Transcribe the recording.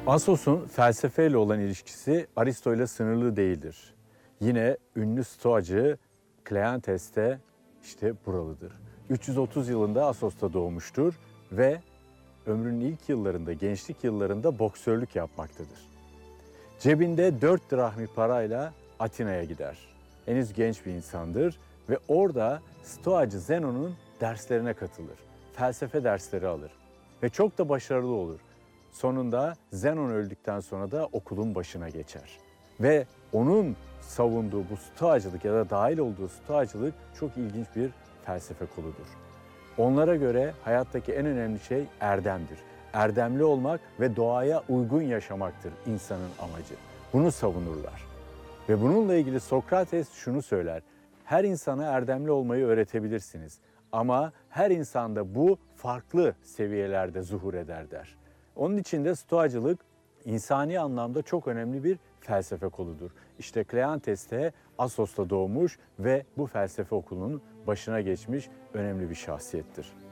Assos'un felsefeyle olan ilişkisi Aristo ile sınırlı değildir. Yine ünlü stoacı Kleantes de işte buralıdır. 330 yılında Assos'ta doğmuştur ve ömrünün ilk yıllarında, gençlik yıllarında boksörlük yapmaktadır. Cebinde 4 drahmi parayla Atina'ya gider. Henüz genç bir insandır ve orada stoacı Zenon'un derslerine katılır. Felsefe dersleri alır ve çok da başarılı olur. Sonunda Zenon öldükten sonra da okulun başına geçer. Ve onun savunduğu bu stoacılık ya da dahil olduğu stoacılık çok ilginç bir felsefe koludur. Onlara göre hayattaki en önemli şey erdemdir. Erdemli olmak ve doğaya uygun yaşamaktır insanın amacı. Bunu savunurlar. Ve bununla ilgili Sokrates şunu söyler. Her insana erdemli olmayı öğretebilirsiniz. Ama her insanda bu farklı seviyelerde zuhur eder der. Onun için de stoacılık insani anlamda çok önemli bir felsefe koludur. İşte Kleantes de Assos'ta doğmuş ve bu felsefe okulunun başına geçmiş önemli bir şahsiyettir.